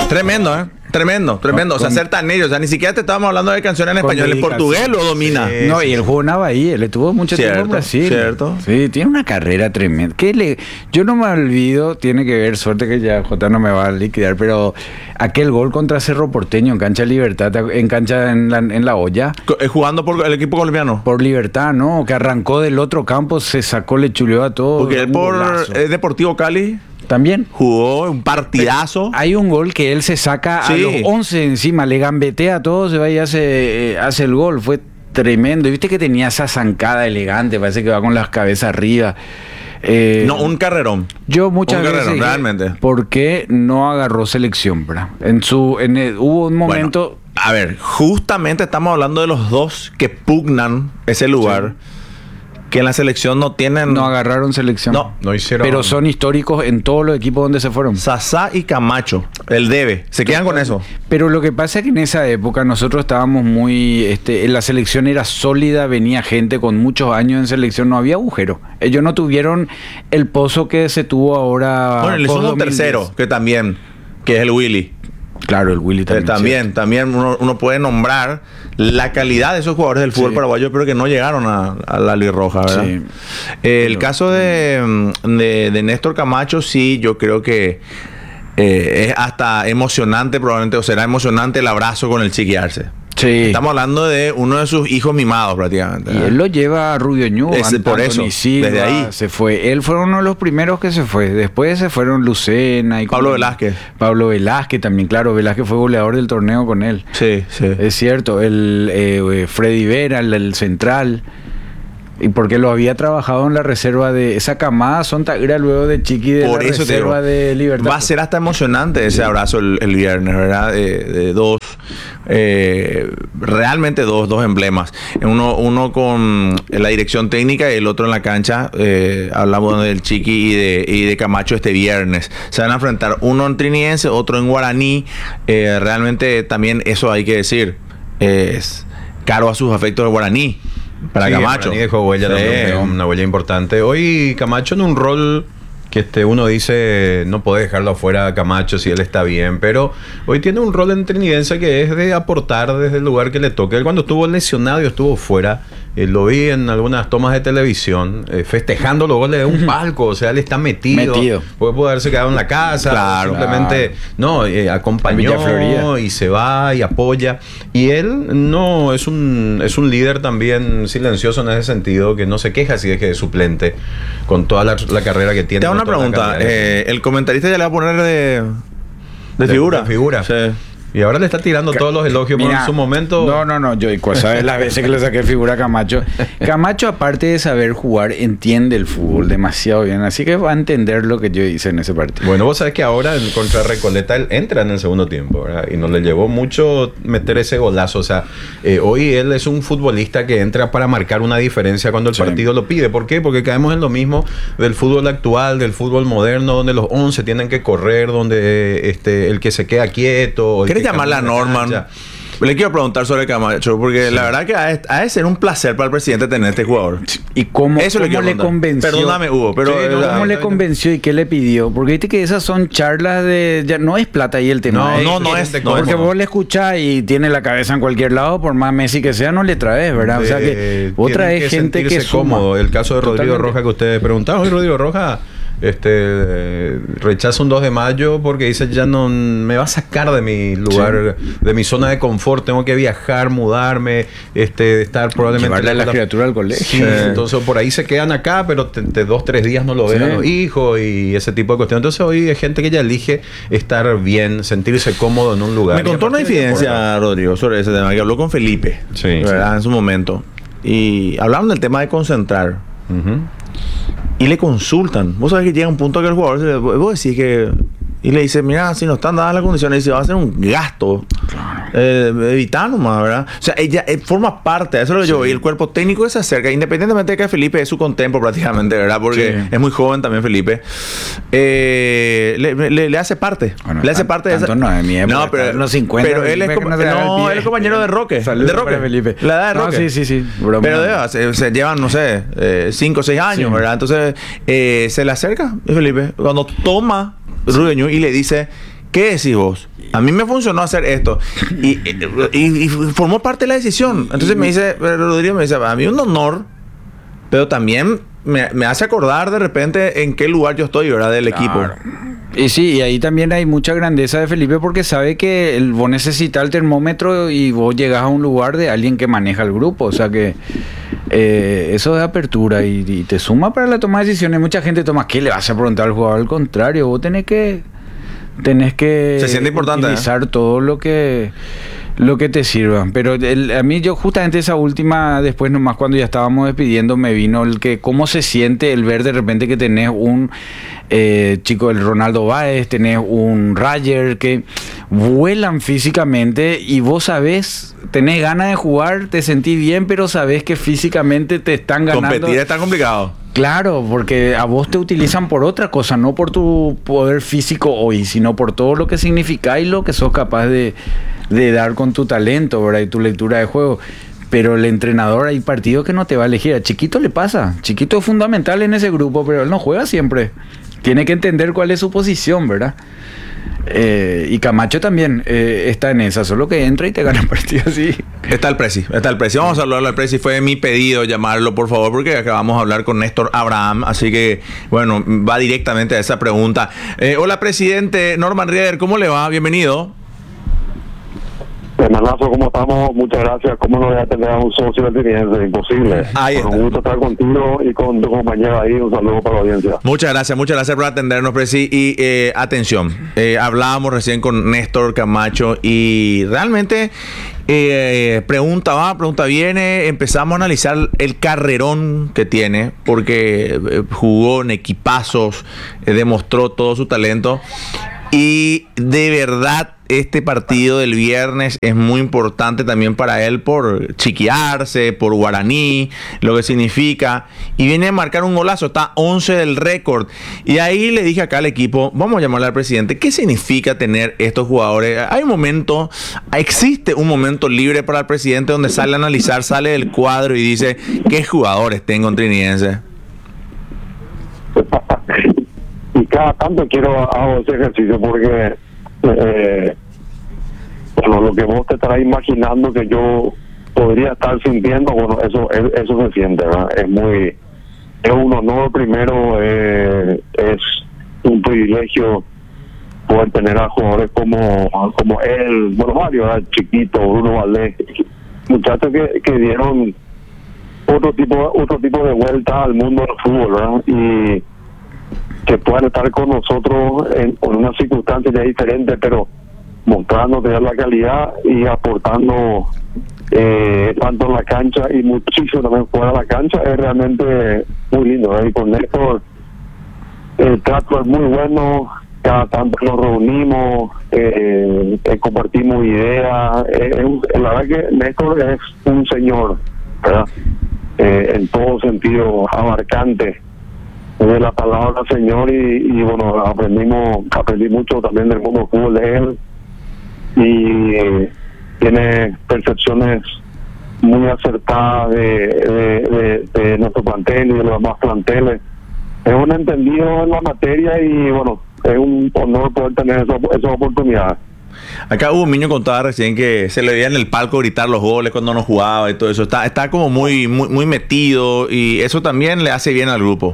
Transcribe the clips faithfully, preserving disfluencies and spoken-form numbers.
Tremendo, ¿eh? Tremendo, tremendo. O sea, ser tan ellos. O sea, ni siquiera te estábamos hablando de canciones en español. En portugués lo domina. Sí, no, y él jugó en Bahía. Él estuvo mucho cierto, tiempo en Brasil. Cierto. Sí, tiene una carrera tremenda. ¿Qué le, yo no me olvido, tiene que ver, suerte que ya Jota no me va a liquidar, pero aquel gol contra Cerro Porteño en cancha de Libertad, en cancha en la, en la olla. Jugando por el equipo colombiano. Por Libertad, ¿no? Que arrancó del otro campo, se sacó, le chuleó a todo. Porque él por eh, Deportivo Cali... También jugó un partidazo. Hay un gol que él se saca sí. a los once encima, le gambetea a todos, se va y hace, eh, hace el gol. Fue tremendo. Y viste que tenía esa zancada elegante, parece que va con las cabezas arriba. Eh, no, un carrerón. Yo muchas un veces carrerón, dije, realmente. ¿por qué no agarró selección, bra? En su, en el, hubo un momento. Bueno, a ver, justamente estamos hablando de los dos que pugnan ese lugar. Sí. Que en la selección no tienen... No agarraron selección. No, no hicieron... Pero son históricos en todos los equipos donde se fueron. Sasá y Camacho. El debe. Se quedan con eso. Pero lo que pasa es que en esa época nosotros estábamos muy... Este, la selección era sólida, venía gente con muchos años en selección, no había agujero. Ellos no tuvieron el pozo que se tuvo ahora... Bueno, le hizo un tercero, que también, que es el Willy. Claro, el Willy también. Eh, también, también uno, uno puede nombrar la calidad de esos jugadores del fútbol sí. paraguayo, pero que no llegaron a, a la albirroja, ¿verdad? Sí. Eh, el pero, caso de, de, de Néstor Camacho, sí, yo creo que eh, es hasta emocionante, probablemente, o será emocionante el abrazo con el Chiqui Arce. Sí. Estamos hablando de uno de sus hijos mimados prácticamente. Y él lo lleva a Rubio Ñu. Es, por eso, Silva, desde ahí. Se fue. Él fue uno de los primeros que se fue. Después se fueron Lucena y... Pablo Velázquez. Pablo Velázquez también, claro. Velázquez fue goleador del torneo con él. Sí, sí. Es cierto. El eh, Freddy Vera, el, el central... Y porque lo había trabajado en la reserva de... Esa camada son Tagra luego de Chiqui de por la eso reserva digo, de Libertad. Va a ser hasta emocionante ese abrazo el, el viernes, ¿verdad? De, de dos... Eh, realmente dos, dos emblemas. Uno, uno con la dirección técnica y el otro en la cancha. Eh, hablamos del Chiqui y de, y de Camacho este viernes. Se van a enfrentar uno en trinidense, otro en guaraní. Eh, realmente también eso hay que decir. Eh, es caro a sus afectos de guaraní. Para sí, Camacho. Dejó huella, sí. también, una huella importante. Hoy Camacho en un rol que este uno dice no puede dejarlo afuera a Camacho si él está bien, pero hoy tiene un rol en trinidense que es de aportar desde el lugar que le toque. Él cuando estuvo lesionado y estuvo fuera, eh, lo vi en algunas tomas de televisión eh, festejando los goles de un palco, o sea, él está metido, metido. Puede, puede haberse quedado en la casa, claro, simplemente claro. no, eh, acompañó y se va y apoya, y él no es un es un líder también silencioso en ese sentido, que no se queja si es que es suplente con toda la, la carrera que tiene. Te hago una pregunta, eh, el comentarista ya le va a poner de, de, de figura. De figura. Sí. Y ahora le está tirando todos los elogios. Mira, en su momento. No, no, no. Yo, ¿sabes las veces que le saqué figura a Camacho? Camacho, aparte de saber jugar, entiende el fútbol demasiado bien. Así que va a entender lo que yo hice en ese partido. Bueno, vos sabés que ahora en contra Recoleta él entra en el segundo tiempo, ¿verdad? Y no le llevó mucho meter ese golazo. O sea, eh, hoy él es un futbolista que entra para marcar una diferencia cuando el sí. partido lo pide. ¿Por qué? Porque caemos en lo mismo del fútbol actual, del fútbol moderno, donde los once tienen que correr, donde este el que se queda quieto. ¿Quieres llamar la Norman? Le quiero preguntar sobre Camacho, porque sí. la verdad que ha de, ha de ser un placer para el presidente tener este jugador. ¿Y cómo, Eso cómo le, le convenció? Perdóname, Hugo, pero... Sí, no, ¿Cómo le convenció y qué le pidió? Porque viste que esas son charlas de... Ya, no es plata ahí el tema. No, es, no, no es... No porque es vos le escuchás y tiene la cabeza en cualquier lado, por más Messi que sea, no le traes, ¿verdad? De, o sea que vos traes que gente que es cómodo. El caso de Rodrigo Totalmente. Roja que ustedes preguntaron. Hoy Rodrigo Roja... Este rechaza un dos de mayo porque dice ya no me va a sacar de mi lugar, sí. de mi zona de confort, tengo que viajar, mudarme, este estar probablemente llevarle a la, la criatura al colegio. Sí, sí. Entonces por ahí se quedan acá, pero te, te, dos, tres días no lo ven sí. a los hijos y ese tipo de cuestiones. Entonces hoy hay gente que ya elige estar bien, sentirse cómodo en un lugar. Me contó una infidencia, Rodrigo, sobre ese tema, que habló con Felipe, sí, ¿verdad? Sí. En su momento. Y hablaron del tema de concentrar. Uh-huh. Y le consultan. Vos sabés que llega un punto que el jugador, se, vos decís que... Y le dice, mira, si no están dadas las condiciones, dice, va a ser un gasto. Claro. Eh, evitar nomás, ¿verdad? O sea, ella eh, forma parte, eso es lo que sí. yo veo. Y el cuerpo técnico que se acerca, independientemente de que Felipe es su contempo prácticamente, ¿verdad? Porque sí. es muy joven también Felipe. Eh, le, le, le hace parte. Bueno, le hace parte de esa... No, de mi época, no, pero, los cincuenta, pero él es, como, no, no él es compañero de Roque. Saludos de Roque. Felipe. La edad de Roque. No, sí, sí, sí. Broma. Pero de, se, se llevan, no sé, cinco o seis años, sí. ¿verdad? Entonces, eh, se le acerca Felipe. Cuando toma Rubio Ñu y le dice ¿qué decís vos? A mí me funcionó hacer esto. Y, y, y formó parte de la decisión. Entonces me dice, Rodrigo me dice, a mí un honor, pero también me, me hace acordar de repente en qué lugar yo estoy, ¿verdad? Del Claro. equipo. Y sí, y ahí también hay mucha grandeza de Felipe porque sabe que el, vos necesitas el termómetro y vos llegás a un lugar de alguien que maneja el grupo. O sea que eh, eso es apertura y, y te suma para la toma de decisiones. Mucha gente toma, ¿qué le vas a preguntar al jugador? Al contrario, vos tenés que tenés que Se siente importante, utilizar ¿eh? todo lo que lo que te sirva. Pero el, a mí yo justamente esa última, después nomás cuando ya estábamos despidiendo, me vino el que cómo se siente el ver de repente que tenés un eh, chico, el Ronaldo Báez, tenés un Rayer que vuelan físicamente y vos sabés, tenés ganas de jugar, te sentís bien, pero sabés que físicamente te están ganando. Competir está complicado. Claro, porque a vos te utilizan por otra cosa, no por tu poder físico hoy, sino por todo lo que significa y lo que sos capaz de, de dar con tu talento, ¿verdad? Y tu lectura de juego. Pero el entrenador, hay partidos que no te va a elegir. A Chiquito le pasa. Chiquito es fundamental en ese grupo, pero él no juega siempre. Tiene que entender cuál es su posición, ¿verdad? Eh, y Camacho también eh, está en esa, solo que entra y te gana el partido así. Está el Presi, está el Presi. Vamos a hablarlo al Presi. Fue mi pedido llamarlo, por favor, porque acabamos de hablar con Néstor Abraham. Así que, bueno, va directamente a esa pregunta. Eh, hola, presidente Norman Rieder, ¿cómo le va? Bienvenido. Hermanazo, ¿cómo estamos? Muchas gracias. ¿Cómo no voy a tener a un socio altiniense? Imposible. Ahí está. Un gusto estar contigo y con tu compañero ahí. Un saludo para la audiencia. Muchas gracias, muchas gracias por atendernos, Presi. Y eh, atención, eh, hablábamos recién con Néstor Camacho y realmente eh, pregunta va, pregunta viene. Empezamos a analizar el carrerón que tiene, porque eh, jugó en equipazos, eh, demostró todo su talento. Y de verdad, este partido del viernes es muy importante también para él por chiquearse, por Guaraní, lo que significa. Y viene a marcar un golazo, está once del récord. Y ahí le dije acá al equipo, vamos a llamarle al presidente, ¿qué significa tener estos jugadores? Hay un momento, existe un momento libre para el presidente donde sale a analizar, sale del cuadro y dice, ¿qué jugadores tengo en Trinidense? Y cada tanto quiero hago ese ejercicio porque eh, bueno, lo que vos te estarás imaginando que yo podría estar sintiendo, bueno, eso eso, eso se siente, ¿verdad? Es muy, es un honor primero, eh, es un privilegio poder tener a jugadores como como él, bueno, varios, ¿verdad? Chiquito, Bruno Valdés, muchachos que, que dieron otro tipo otro tipo de vuelta al mundo del fútbol, ¿verdad? Y que puedan estar con nosotros en, en una circunstancia ya diferente, pero mostrando tener la calidad y aportando eh, tanto en la cancha y muchísimo también fuera de la cancha, es realmente muy lindo, ¿eh? Y con Néstor el trato es muy bueno, cada tanto nos reunimos, eh, eh, compartimos ideas, eh, es, la verdad que Néstor es un señor, ¿verdad? Eh, en todo sentido, abarcante de la palabra señor, y, y bueno, aprendimos aprendí mucho también del mundo del fútbol de él, y eh, tiene percepciones muy acertadas de, de, de, de nuestro plantel y de los demás planteles. Es un entendido en la materia y bueno, es un honor poder tener esa, esa oportunidad. Acá Hugo Miño contaba recién que se le veía en el palco gritar los goles cuando no jugaba y todo eso. Está, está como muy, muy, muy metido y eso también le hace bien al grupo.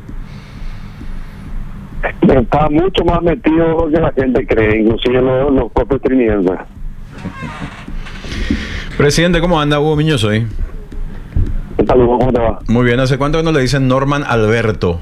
Está mucho más metido de lo que la gente cree, inclusive los, los propios trinidenses. Presidente, ¿cómo anda? Hugo Miño soy. ¿Qué tal, Hugo? ¿Cómo te va? Muy bien, ¿hace cuánto que no le dicen Norman Alberto?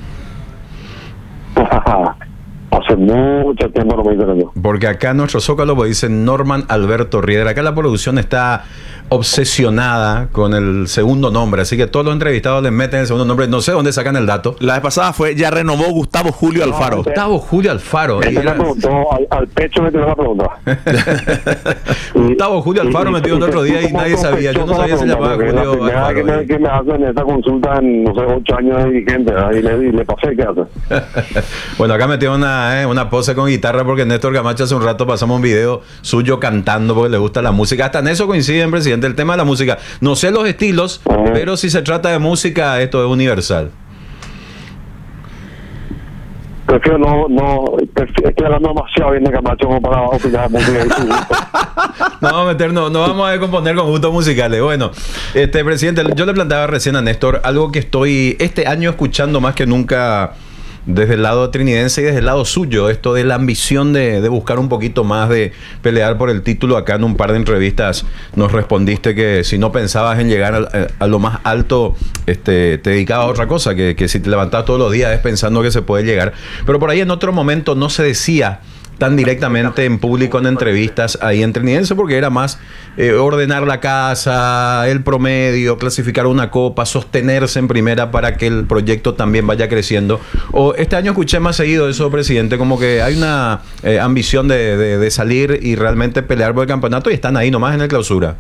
Hace mucho tiempo no me dicen eso. Porque acá en nuestro Zócalo pues dicen Norman Alberto Rieder. Acá la producción está obsesionada con el segundo nombre, así que todos los entrevistados le meten el segundo nombre. No sé dónde sacan el dato. La vez pasada fue, ya renovó Gustavo Julio No, Alfaro. este- Gustavo Julio Alfaro. Él Y me era- preguntó, al, al pecho me tiró la pregunta. Gustavo Julio Alfaro metió el otro día y nadie sabía. Yo no sabía si se llamaba porque Julio la primera Alfaro. que me, que me hacen esa consulta en, no sé, ocho años de dirigente, ¿verdad? y le, y le pasé, ¿qué hace? Bueno, acá metió una, eh, una pose con guitarra porque Néstor Camacho hace un rato pasamos un video suyo cantando porque le gusta la música. Hasta en eso coinciden, presidente, el tema de la música. No sé los estilos, Ajá. pero si se trata de música, esto es universal. prefiero no, no, prefiero, estoy hablando demasiado bien de Camacho como para opinar música de su gusto. No vamos a meter, no, no vamos a componer con gustos musicales. Bueno, este presidente, yo le planteaba recién a Néstor algo que estoy este año escuchando más que nunca desde el lado trinidense y desde el lado suyo, esto de la ambición de, de buscar un poquito más, de pelear por el título. Acá en un par de entrevistas nos respondiste que si no pensabas en llegar a, a lo más alto, este, te dedicabas a otra cosa, que, que si te levantabas todos los días es pensando que se puede llegar. Pero por ahí en otro momento no se decía tan directamente en público en entrevistas ahí en Trinidense, porque era más eh, ordenar la casa, el promedio, clasificar una copa, sostenerse en primera para que el proyecto también vaya creciendo. O este año escuché más seguido eso, presidente, como que hay una eh, ambición de, de, de salir y realmente pelear por el campeonato, y están ahí nomás en el clausura.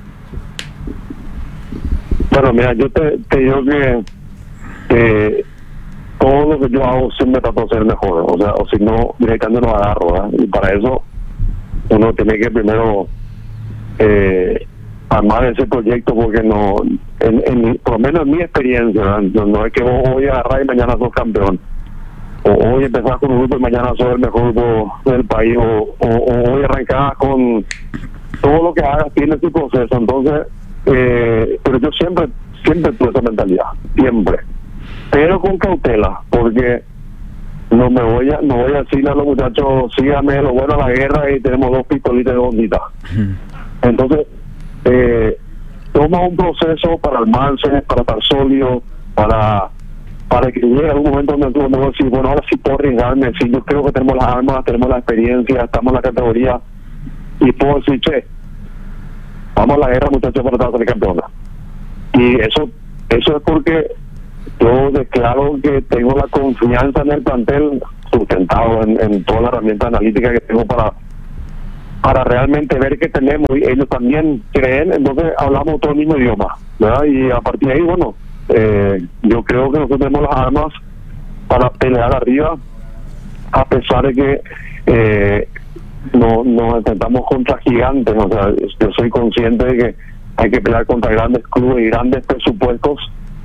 Bueno, mira, yo te, te digo que eh, todo lo que yo hago siempre trato de ser mejor, o sea, o si no, directamente no agarro, ¿verdad? Y para eso uno tiene que primero eh, armar ese proyecto, porque no, en, en, por lo menos en mi experiencia, ¿verdad? No, no es que vos hoy agarrar y mañana sos campeón, o hoy empezás con un grupo y mañana sos el mejor grupo del país, o, o, o hoy arrancás con todo lo que hagas tiene su proceso. Entonces, eh, pero yo siempre, siempre tuve esa mentalidad, siempre. Pero con cautela, porque no me voy a no voy a decirle a los muchachos, síganme lo bueno a la guerra y tenemos dos pistolitas de bombita. Entonces, eh, toma un proceso para armarse, para estar sólido, para para que llegue algún momento donde tú no decir, bueno, ahora sí puedo arriesgarme, sí, yo creo que tenemos las armas, tenemos la experiencia, estamos en la categoría, y puedo decir, che, vamos a la guerra, muchachos, para tratar de salir campeona. Y eso, eso es porque yo declaro que tengo la confianza en el plantel, sustentado en, en toda la herramienta analítica que tengo para para realmente ver qué tenemos, y ellos también creen. Entonces hablamos todo el mismo idioma, ¿verdad? Y a partir de ahí, bueno, eh, yo creo que nosotros tenemos las armas para pelear arriba, a pesar de que eh, no nos enfrentamos contra gigantes. O sea, yo soy consciente de que hay que pelear contra grandes clubes y grandes presupuestos,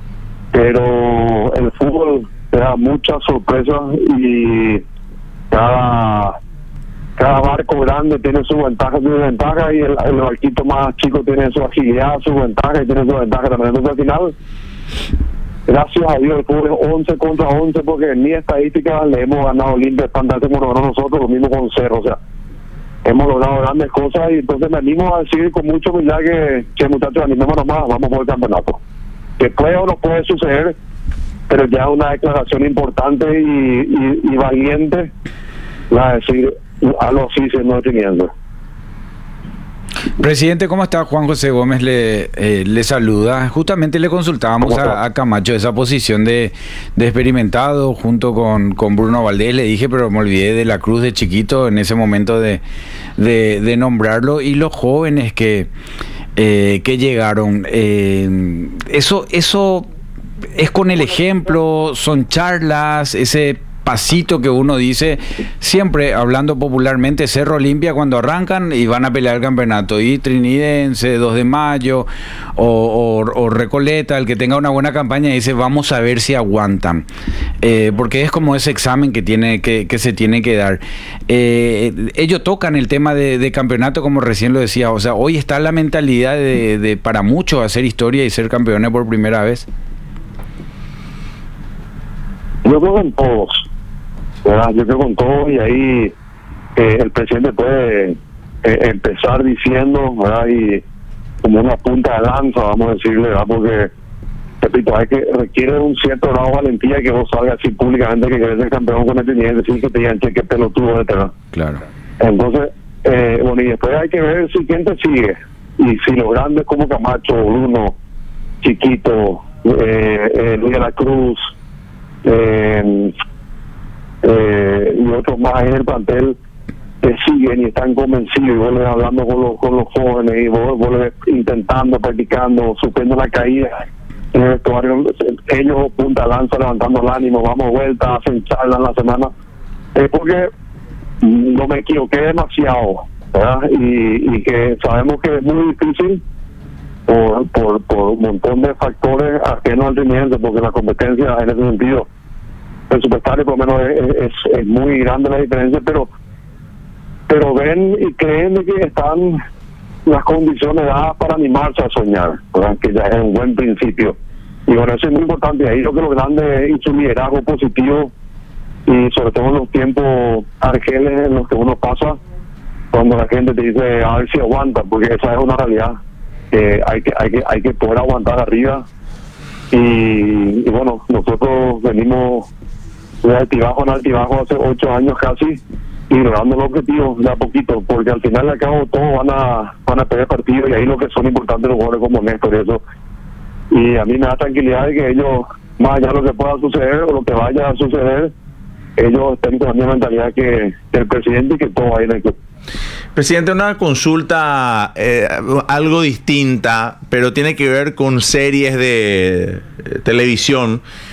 pero el fútbol te da muchas sorpresas, y cada cada barco grande tiene su ventaja y su desventaja, y el, el barquito más chico tiene su agilidad, su ventaja, y tiene su ventaja también. Entonces al final, gracias a Dios, el fútbol es once contra once, porque en mi estadística le hemos ganado Olimpia, Estandarte, como lo ganó nosotros, lo mismo con Cerro. O sea, hemos logrado grandes cosas, y entonces me animo a decir con mucha humildad que, que muchachos, animémonos más, vamos por el campeonato. Que puede o no puede suceder, pero ya una declaración importante y, y, y valiente, la de decir algo así, siendo teniendo. Presidente, ¿cómo está? Juan José Gómez le, eh, le saluda. Justamente le consultábamos a, a Camacho esa posición de, de experimentado junto con, con Bruno Valdés. Le dije, pero me olvidé de la Cruz de chiquito en ese momento de, de, de nombrarlo. Y los jóvenes que, eh, que llegaron, eh, eso, eso es con el ejemplo, son charlas, ese pasito que uno dice, siempre hablando popularmente, Cerro Olimpia cuando arrancan y van a pelear el campeonato, y Trinidense, dos de mayo, o, o, o Recoleta, el que tenga una buena campaña, dice, vamos a ver si aguantan, eh, porque es como ese examen que tiene que, que se tiene que dar. Eh, ellos tocan el tema de, de campeonato, como recién lo decía, o sea, hoy está la mentalidad de, de para muchos hacer historia y ser campeones por primera vez. Yo creo en todos, ¿verdad? Yo creo con todos, y ahí eh, el presidente puede eh, empezar diciendo, ¿verdad? Y como una punta de lanza, vamos a decirle, ¿verdad? Porque, repito, hay que requiere un cierto grado de valentía que vos salgas así públicamente que querés ser campeón con el Trinidense, sin que te digan, che, qué pelotudo de tener. Claro. Entonces, eh, bueno, y después hay que ver si quién te sigue, y si los grandes como Camacho, Bruno, Chiquito, eh, eh, Luis de la Cruz, Eh, eh, y otros más en el plantel que siguen y están convencidos, y vuelven hablando con los con los jóvenes, y vuelven intentando, practicando, sufriendo la caída en el vestuario, ellos punta lanza, levantando el ánimo, vamos vuelta, hacen charla en la semana, es porque no me equivoqué demasiado, ¿verdad? Y, y que sabemos que es muy difícil por, por, por un montón de factores ajenos al Trinidense, porque la competencia en ese sentido presupuestario por lo menos es, es, es muy grande la diferencia, pero pero ven y creen de que están las condiciones dadas para animarse a soñar, ¿verdad? Que ya es un buen principio. Y bueno, eso es muy importante. Ahí lo que lo grande es su liderazgo positivo, y sobre todo en los tiempos argeles en los que uno pasa, cuando la gente te dice a ver si aguanta, porque esa es una realidad. Eh, hay que hay que hay que poder aguantar arriba. Y, y bueno, nosotros venimos de altibajo en altibajo hace ocho años casi, y logrando los objetivos de a poquito, porque al final de cabo todos van a van a perder partidos, y ahí lo que son importantes los jugadores como Néstor, eso. Y a mí me da tranquilidad de que ellos, más allá de lo que pueda suceder o lo que vaya a suceder, ellos estén con la misma mentalidad que, que el presidente y que todo ahí en el club. Presidente, una consulta eh, algo distinta, pero tiene que ver con series de eh, televisión.